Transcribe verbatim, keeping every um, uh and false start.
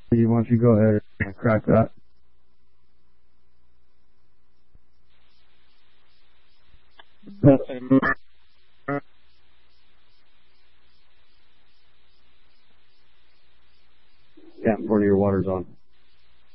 You want you go ahead and crack that? Yeah, one of your water's on.